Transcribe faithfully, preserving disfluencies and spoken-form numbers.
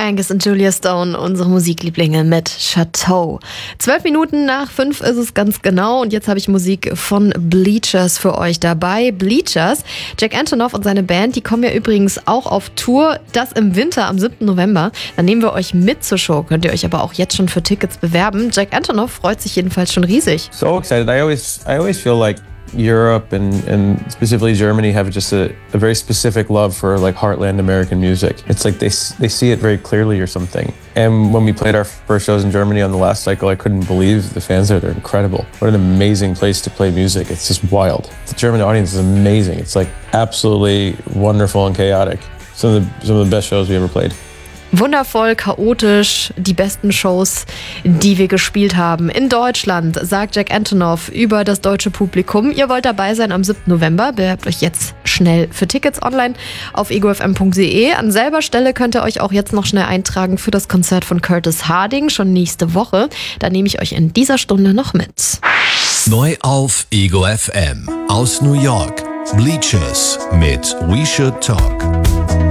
Angus und Julia Stone, unsere Musiklieblinge mit Chateau. Zwölf Minuten nach fünf ist es ganz genau und jetzt habe ich Musik von Bleachers für euch dabei. Bleachers, Jack Antonoff und seine Band, die kommen ja übrigens auch auf Tour, das im Winter am siebten November. Dann nehmen wir euch mit zur Show, könnt ihr euch aber auch jetzt schon für Tickets bewerben. Jack Antonoff freut sich jedenfalls schon riesig. So excited. I always, I always feel like Europe and, and specifically Germany have just a, a very specific love for like heartland American music. It's like they they see it very clearly or something. And when we played our first shows in Germany on the last cycle, I couldn't believe the fans there. They're incredible. What an amazing place to play music. It's just wild. The German audience is amazing. It's like absolutely wonderful and chaotic. Some of the, some of the best shows we ever played. Wundervoll, chaotisch, die besten Shows, die wir gespielt haben. In Deutschland, sagt Jack Antonoff über das deutsche Publikum. Ihr wollt dabei sein am siebten November. Bewerbt euch jetzt schnell für Tickets online auf ego f m punkt d e. An selber Stelle könnt ihr euch auch jetzt noch schnell eintragen für das Konzert von Curtis Harding, schon nächste Woche. Da nehme ich euch in dieser Stunde noch mit. Neu auf Ego F M aus New York. Bleachers mit We Should Talk.